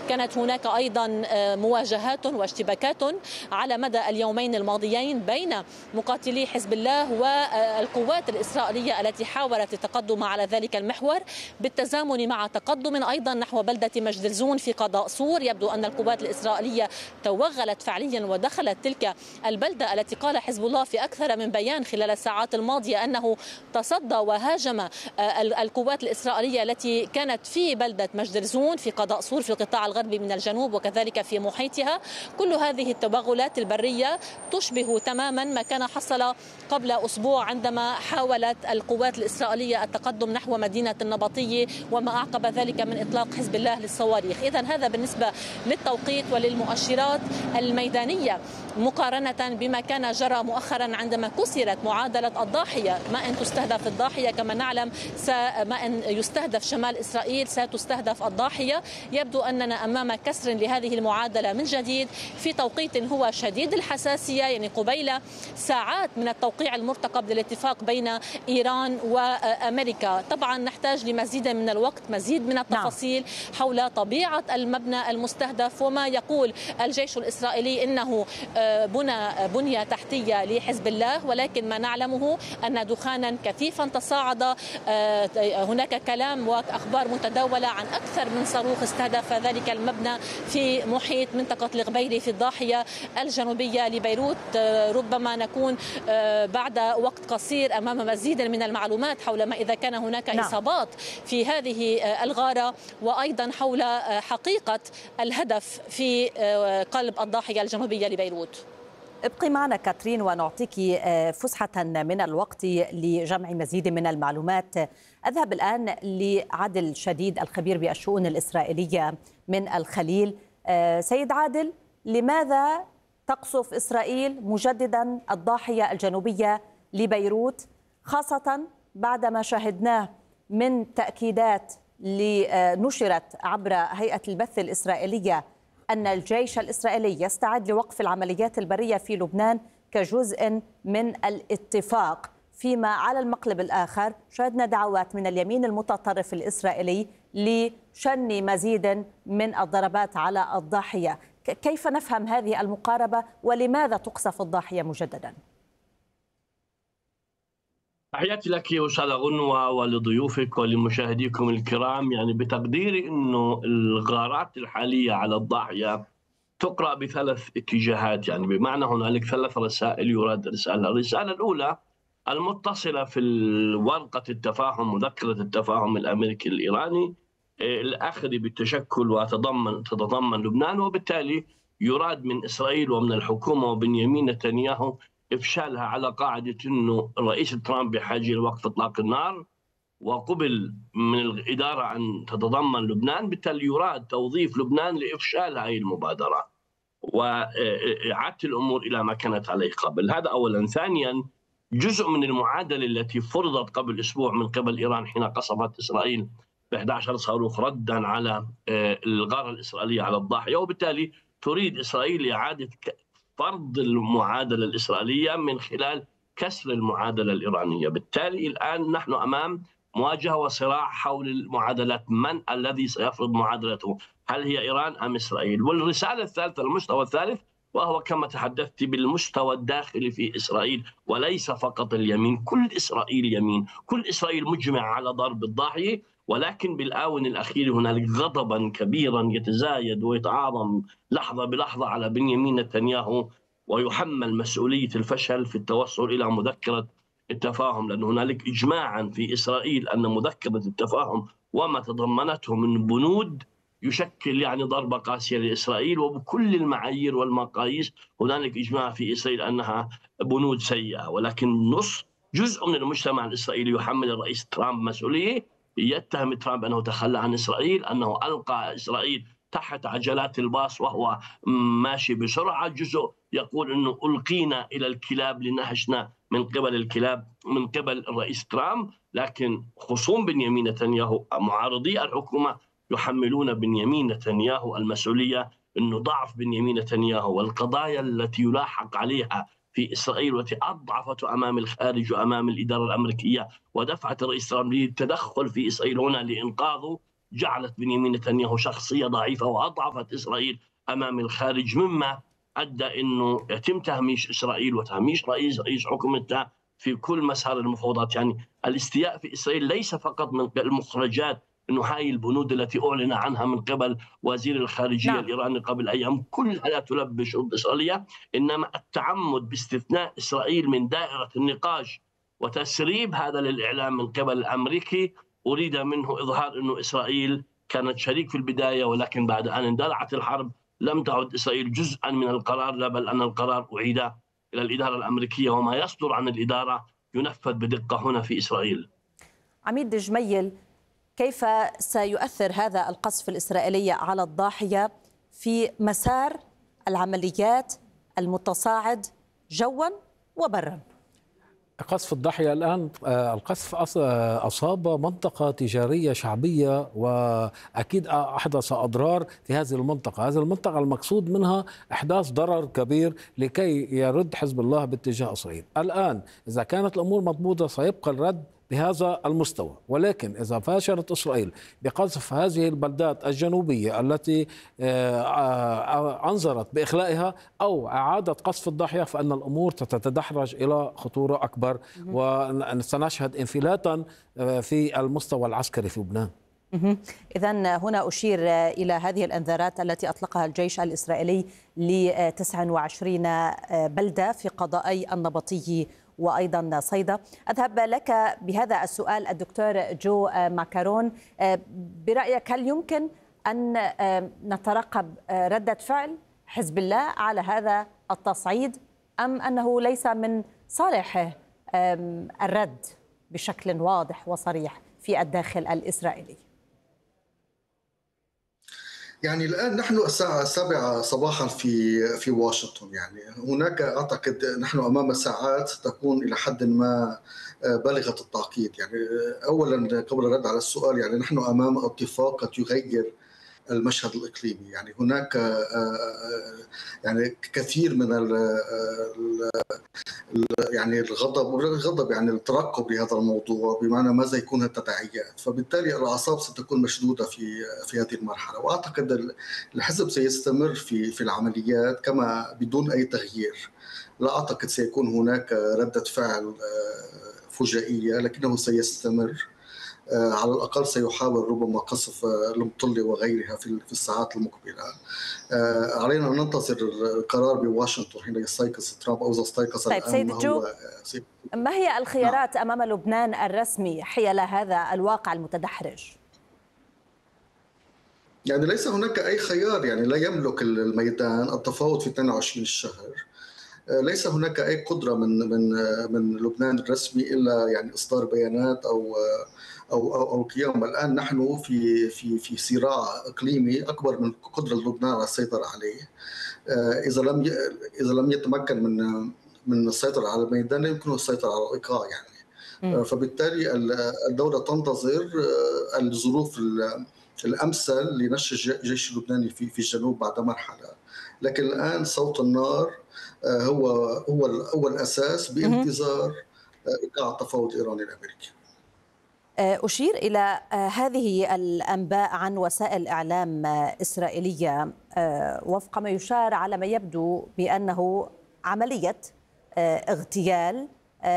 كانت هناك أيضا مواجهات واشتباكات على مدى اليومين الماضيين بين مقاتلي حزب الله والقوات الإسرائيلية التي حاولت التقدم على ذلك المحور، بالتزامن مع تقدم أيضا نحو بلدة مجدلزون في قضاء صور. يبدو أن القوات الإسرائيلية توغلت فعليا ودخلت تلك البلدة التي قال حزب الله في أكثر من بيان خلال الساعات الماضية أنه تصدى وهاجم القوات الإسرائيلية التي كانت في بلدة مجدلزون في قضاء صور في القطاع الغربي من الجنوب وكذلك في محيطها. كل هذه التوغلات البرية تشبه تماما ما كان حصل قبل أسبوع عندما حاولت القوات الإسرائيلية التقدم نحو مدينة النبطية وما أعقب ذلك من إطلاق حزب الله للصواريخ. إذن هذا بالنسبة للتوقيت وللمؤشرات الميدانية مقارنة بما كان جرى مؤخرا عندما كسرت معادلة الضاحية. ما إن تستهدف الضاحية كما نعلم، ما إن يستهدف شمال إسرائيل ستستهدف الضاحية. يبدو أننا أمام كسر لهذه المعادلة من جديد في توقيت هو شديد الحساسية، يعني قبيل ساعات من التوقيع المرتقب للاتفاق بين إيران وأمريكا. طبعا نحتاج لمزيد من الوقت، مزيد من التفاصيل حول طبيعة المبنى المستهدف، وما يقول الجيش الإسرائيلي إنه بنية تحتية لحزب الله، ولكن ما نعلمه أن دخانا كثيفا تصاعد. هناك كلام وأخبار متداولة عن أكثر من صاروخ استهدف ذلك المبنى في محيط منطقة الغبيري في الضاحية الجنوبية لبيروت. ربما نكون بعد وقت قصير أمام مزيد من المعلومات حول ما إذا كان هناك إصابات في هذه الغارة، وأيضا حول حقيقة الهدف في قلب الضاحية الجنوبية لبيروت. ابقي معنا كاترين ونعطيك فسحة من الوقت لجمع مزيد من المعلومات. أذهب الآن لعادل شديد الخبير بالشؤون الإسرائيلية من الخليل. سيد عادل، لماذا تقصف إسرائيل مجددا الضاحية الجنوبية لبيروت، خاصة بعدما شاهدناه من تأكيدات نشرت عبر هيئة البث الإسرائيلية أن الجيش الإسرائيلي يستعد لوقف العمليات البرية في لبنان كجزء من الاتفاق، فيما على المقلب الآخر شاهدنا دعوات من اليمين المتطرف الإسرائيلي لشن مزيد من الضربات على الضاحية. كيف نفهم هذه المقاربة ولماذا تقصف الضاحية مجددا؟ تحياتي لك أستاذة غنوة ولضيوفك ولمشاهديكم الكرام. يعني بتقديري أنه الغارات الحالية على الضاحية تقرأ بثلاث اتجاهات، يعني بمعنى هنالك ثلاث رسائل يراد إرسالها. الرسالة الأولى المتصلة في ورقة التفاهم، مذكرة التفاهم الأمريكي الإيراني الأخذ بالتشكل وتتضمن لبنان، وبالتالي يراد من إسرائيل ومن الحكومة وبنيامين نتنياهو إفشالها على قاعدة أنه الرئيس ترامب بحاجة لوقف إطلاق النار وقبل من الإدارة أن تتضمن لبنان، بالتالي يراد توظيف لبنان لإفشال هذه المبادرة وإعادة الأمور إلى ما كانت عليه قبل. هذا أولا. ثانيا، جزء من المعادلة التي فرضت قبل أسبوع من قبل إيران حين قصفت إسرائيل ب 11 صاروخ ردا على الغارة الإسرائيلية على الضاحية، وبالتالي تريد إسرائيل إعادة فرض المعادلة الإسرائيلية من خلال كسر المعادلة الإيرانية. بالتالي الآن نحن أمام مواجهة وصراع حول المعادلات، من الذي سيفرض معادلته، هل هي إيران أم إسرائيل؟ والرسالة الثالثة، المستوى الثالث، وهو كما تحدثت بالمستوى الداخلي في إسرائيل، وليس فقط اليمين، كل إسرائيل يمين، كل إسرائيل مجمع على ضرب الضاحية، ولكن بالآونة الأخير هنالك غضبا كبيرا يتزايد ويتعاظم لحظة بلحظة على بنيامين نتنياهو، ويحمل مسؤولية الفشل في التوصل إلى مذكرة التفاهم، لأن هنالك إجماعا في إسرائيل أن مذكرة التفاهم وما تضمنته من بنود يشكل يعني ضربة قاسية لإسرائيل، وبكل المعايير والمقاييس هنالك إجماع في إسرائيل أنها بنود سيئة. ولكن جزء من المجتمع الإسرائيلي يحمل الرئيس ترامب مسؤولية، يتهم ترامب أنه تخلى عن إسرائيل، أنه ألقى إسرائيل تحت عجلات الباص وهو ماشي بسرعة. جزء يقول أنه ألقينا إلى الكلاب لنهشنا من قبل الكلاب من قبل الرئيس ترامب. لكن خصوم بنيامين نتنياهو معارضي الحكومة يحملون بنيامين نتنياهو المسؤولية، أنه ضعف بنيامين نتنياهو والقضايا التي يلاحق عليها في إسرائيل والتي أضعفته أمام الخارج وأمام الإدارة الأمريكية ودفعت الرئيس ترامب للتدخل في إسرائيل هنا لإنقاذه، جعلت بنيامين نتنياهو شخصية ضعيفة وأضعفت إسرائيل أمام الخارج، مما أدى أنه يتم تهميش إسرائيل وتهميش رئيس حكومتها في كل مسار المفاوضات. يعني الاستياء في إسرائيل ليس فقط من المخرجات، أنه هاي البنود التي أعلن عنها من قبل وزير الخارجية الإيراني قبل أيام كلها لا تلبي شروط إسرائيلية، إنما التعمد باستثناء إسرائيل من دائرة النقاش وتسريب هذا للإعلام من قبل الأمريكي أريد منه إظهار أنه إسرائيل كانت شريك في البداية، ولكن بعد أن اندلعت الحرب لم تعد إسرائيل جزءا من القرار، لا بل أن القرار أعيد إلى الإدارة الأمريكية، وما يصدر عن الإدارة ينفذ بدقة هنا في إسرائيل. عميد جميل، كيف سيؤثر هذا القصف الإسرائيلي على الضاحية في مسار العمليات المتصاعد جوا وبرا؟ قصف الضاحية الآن، القصف أصاب منطقة تجارية شعبية، وأكيد أحدث أضرار في هذه المنطقة. هذه المنطقة المقصود منها إحداث ضرر كبير لكي يرد حزب الله باتجاه إسرائيل. الآن إذا كانت الأمور مضبوطة سيبقى الرد بهذا المستوى، ولكن إذا فاشلت إسرائيل بقصف هذه البلدات الجنوبية التي أنظرت بإخلائها أو إعادة قصف الضاحية، فإن الأمور ستتدحرج إلى خطورة أكبر، وسنشهد انفلاتا في المستوى العسكري في لبنان. إذن هنا أشير إلى هذه الأنذارات التي أطلقها الجيش الإسرائيلي ل 29 بلدة في قضائي النبطي وأيضا صيدا. أذهب لك بهذا السؤال الدكتور جو ماكارون، برأيك هل يمكن أن نترقب ردة فعل حزب الله على هذا التصعيد، أم أنه ليس من صالحه الرد بشكل واضح وصريح في الداخل الإسرائيلي؟ يعني الآن نحن الساعة 7 صباحا في واشنطن، يعني هناك أعتقد نحن أمام ساعات تكون إلى حد ما بالغة التعقيد. يعني أولا قبل الرد على السؤال، يعني نحن أمام اتفاق قد يغير المشهد الإقليمي. يعني هناك يعني كثير من يعني الغضب يعني الترقب لهذا الموضوع، بمعنى ماذا يكون التداعيات، فبالتالي الأعصاب ستكون مشدودة في هذه المرحلة. وأعتقد الحزب سيستمر في العمليات كما بدون أي تغيير. لا أعتقد سيكون هناك ردة فعل فجائية، لكنه سيستمر. على الأقل سيحاول ربما قصف المطلة وغيرها في الساعات المقبلة. علينا أن ننتظر القرار بواشنطن حين يستيقظ ترامب، أو إذا استيقظ طيب سيد جو، ما هي الخيارات أمام لبنان الرسمي حيال هذا الواقع المتدحرج؟ يعني ليس هناك أي خيار، يعني لا يملك الميدان التفاوض في 22 الشهر. ليس هناك أي قدرة من لبنان الرسمي إلا يعني إصدار بيانات أو القيام. الآن نحن في صراع إقليمي أكبر من قدرة لبنان على السيطرة عليه. إذا لم يتمكن من السيطرة على الميدان لا يمكنه السيطرة على الإيقاع يعني. فبالتالي الدولة تنتظر الظروف الأمثل لنشر الجيش اللبناني في الجنوب بعد مرحلة. لكن الآن صوت النار هو الأساس بانتظار إيقاع التفاوض الإيراني الأمريكي. أشير إلى هذه الأنباء عن وسائل إعلام إسرائيلية، وفق ما يشار على ما يبدو بأنه عملية اغتيال،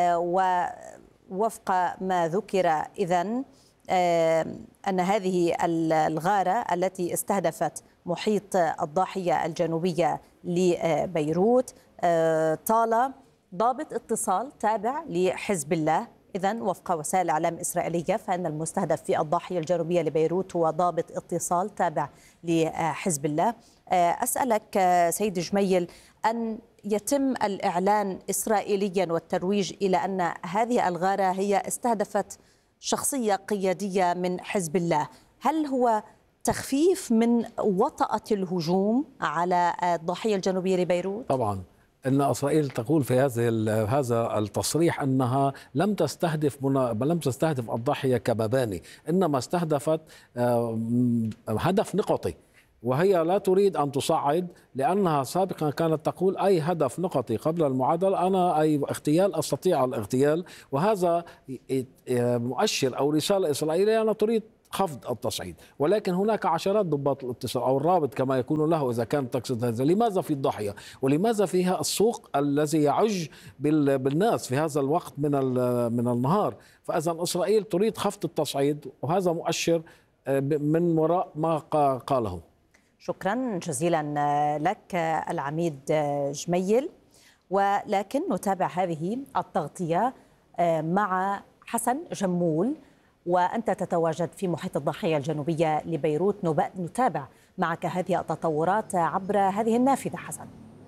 ووفق ما ذكر إذن أن هذه الغارة التي استهدفت محيط الضاحية الجنوبية لبيروت طال ضابط اتصال تابع لحزب الله. إذن وفق وسائل إعلام إسرائيلية فإن المستهدف في الضاحية الجنوبية لبيروت هو ضابط اتصال تابع لحزب الله. أسألك سيد جميل أن يتم الإعلان إسرائيليا والترويج إلى أن هذه الغارة هي استهدفت شخصية قيادية من حزب الله، هل هو تخفيف من وطأة الهجوم على الضاحية الجنوبية لبيروت؟ طبعا أن إسرائيل تقول في هذا التصريح أنها لم تستهدف الضاحية كمباني، إنما استهدفت هدف نقطي، وهي لا تريد أن تصعد، لأنها سابقا كانت تقول أي هدف نقطي قبل المعادلة أنا أي اغتيال أستطيع الاغتيال. وهذا مؤشر أو رسالة إسرائيلية أنا تريد خفض التصعيد، ولكن هناك عشرات ضباط الاتصال أو الرابط كما يكون له إذا كان تقصد هذا. لماذا في الضاحية؟ ولماذا فيها السوق الذي يعج بالناس في هذا الوقت من النهار؟ فإذا إسرائيل تريد خفض التصعيد، وهذا مؤشر من وراء ما قاله. شكرا جزيلا لك العميد جميل. ولكن نتابع هذه التغطية مع حسن جمول، وأنت تتواجد في محيط الضاحية الجنوبية لبيروت. نتابع معك هذه التطورات عبر هذه النافذة. حسن،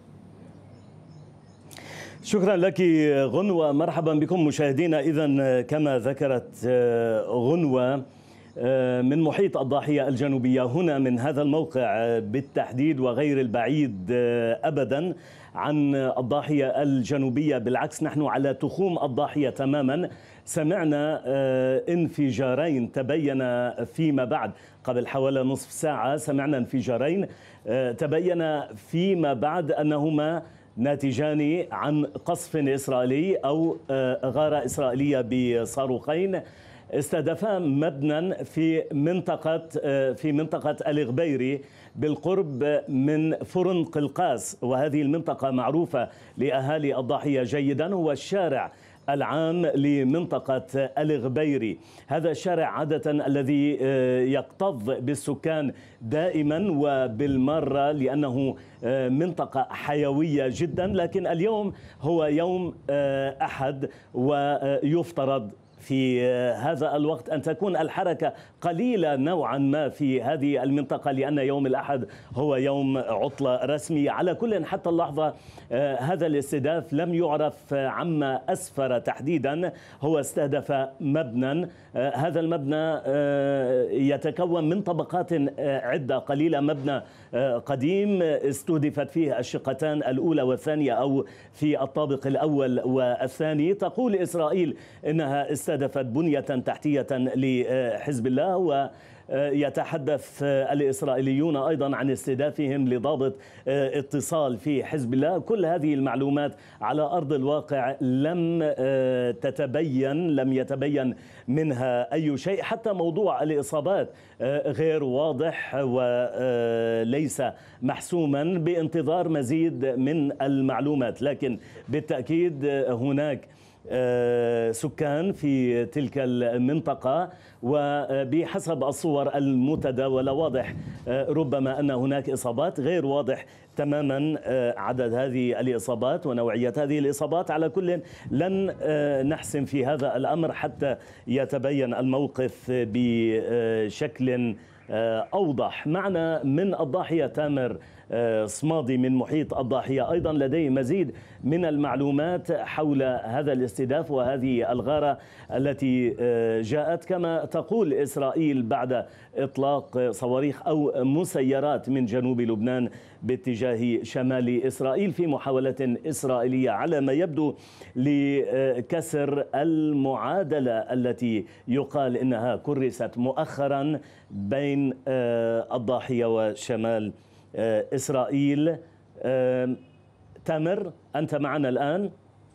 شكرا لك غنوة، مرحبا بكم مشاهدينا. إذن كما ذكرت غنوة من محيط الضاحية الجنوبية، هنا من هذا الموقع بالتحديد وغير البعيد أبدا عن الضاحية الجنوبية، بالعكس نحن على تخوم الضاحية تماما. سمعنا انفجارين تبين فيما بعد، قبل حوالي نصف ساعة سمعنا انفجارين تبين فيما بعد أنهما ناتجان عن قصف إسرائيلي أو غارة إسرائيلية بصاروخين استهدفا مبنى في منطقة الغبيري بالقرب من فرن قلقاس، وهذه المنطقة معروفة لأهالي الضاحية جيدا، هو الشارع العام لمنطقة الغبيري. هذا الشارع عادة الذي يكتظ بالسكان دائما وبالمرة لأنه منطقة حيوية جدا، لكن اليوم هو يوم أحد ويفترض في هذا الوقت أن تكون الحركة قليلة نوعا ما في هذه المنطقة، لأن يوم الأحد هو يوم عطلة رسمي. على كل حتى اللحظة هذا الاستهداف لم يعرف عما أسفر تحديدا. هو استهدف مبنى، هذا المبنى يتكون من طبقات عدة قليلة، مبنى قديم استهدفت فيه الشقتان الأولى والثانية أو في الطابق الأول والثاني. تقول إسرائيل إنها استهدفت بنية تحتية لحزب الله، ويتحدث الإسرائيليون أيضا عن استهدافهم لضابط اتصال في حزب الله. كل هذه المعلومات على أرض الواقع لم يتبين منها أي شيء. حتى موضوع الإصابات غير واضح وليس محسوما، بانتظار مزيد من المعلومات. لكن بالتأكيد هناك سكان في تلك المنطقة، وبحسب الصور المتداولة واضح ربما أن هناك إصابات، غير واضح تماما عدد هذه الإصابات ونوعية هذه الإصابات. على كل لن نحسم في هذا الأمر حتى يتبين الموقف بشكل أوضح. معنا من الضاحية تامر صمادي من محيط الضاحية، أيضا لديه مزيد من المعلومات حول هذا الاستهداف وهذه الغارة التي جاءت كما تقول إسرائيل بعد إطلاق صواريخ أو مسيرات من جنوب لبنان باتجاه شمال إسرائيل، في محاولة إسرائيلية على ما يبدو لكسر المعادلة التي يقال إنها كرست مؤخرا بين الضاحية وشمال إسرائيل. تامر، أنت معنا الآن؟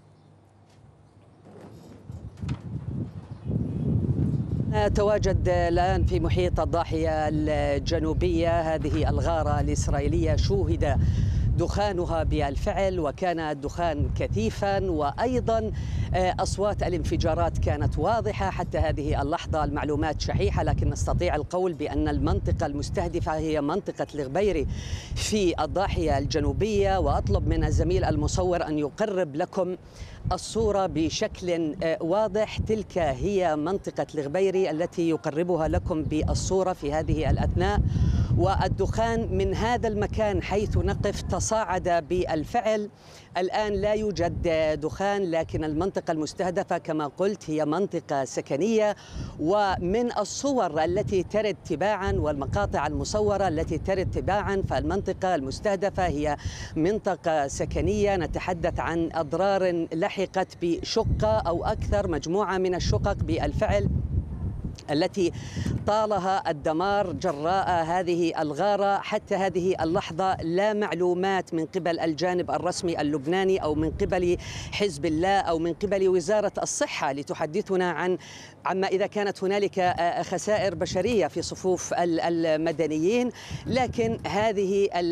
أتواجد الآن في محيط الضاحية الجنوبية. هذه الغارة الإسرائيلية شوهد دخانها بالفعل، وكان الدخان كثيفا، وأيضا أصوات الانفجارات كانت واضحة حتى هذه اللحظة. المعلومات شحيحة، لكن نستطيع القول بأن المنطقة المستهدفة هي منطقة الغبيري في الضاحية الجنوبية. وأطلب من الزميل المصور أن يقرب لكم الصورة بشكل واضح. تلك هي منطقة الغبيري التي يقربها لكم بالصورة في هذه الأثناء، والدخان من هذا المكان حيث نقف تصاعد بالفعل. الآن لا يوجد دخان، لكن المنطقة المستهدفة كما قلت هي منطقة سكنية. ومن الصور التي ترد تباعا والمقاطع المصورة التي ترد تباعا، فالمنطقة المستهدفة هي منطقة سكنية. نتحدث عن أضرار لحقت بشقة أو أكثر، مجموعة من الشقق بالفعل التي طالها الدمار جراء هذه الغارة. حتى هذه اللحظة لا معلومات من قبل الجانب الرسمي اللبناني أو من قبل حزب الله أو من قبل وزارة الصحة لتحدثنا عما إذا كانت هنالك خسائر بشرية في صفوف المدنيين. لكن هذه